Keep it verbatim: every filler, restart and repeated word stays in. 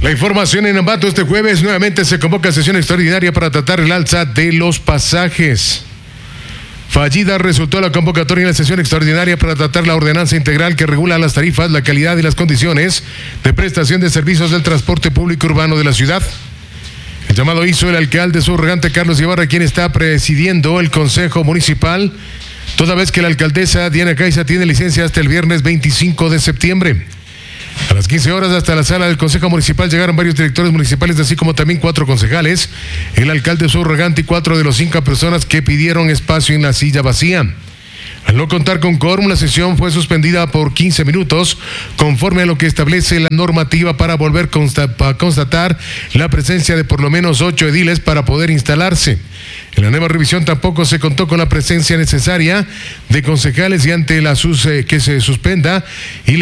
La información en Ambato: este jueves nuevamente se convoca sesión extraordinaria para tratar el alza de los pasajes. Fallida resultó la convocatoria en la sesión extraordinaria para tratar la ordenanza integral que regula las tarifas, la calidad y las condiciones de prestación de servicios del transporte público urbano de la ciudad. El llamado hizo el alcalde subrogante Carlos Ibarra, quien está presidiendo el Consejo Municipal, toda vez que la alcaldesa Diana Caiza tiene licencia hasta el viernes veinticinco de septiembre. A las quince horas, hasta la sala del Consejo Municipal llegaron varios directores municipales, así como también cuatro concejales, el alcalde subrogante y cuatro de las cinco personas que pidieron espacio en la silla vacía. Al no contar con quórum, la sesión fue suspendida por quince minutos, conforme a lo que establece la normativa, para volver a constatar la presencia de por lo menos ocho ediles para poder instalarse. En la nueva revisión tampoco se contó con la presencia necesaria de concejales, y ante la sus, eh, que se suspenda y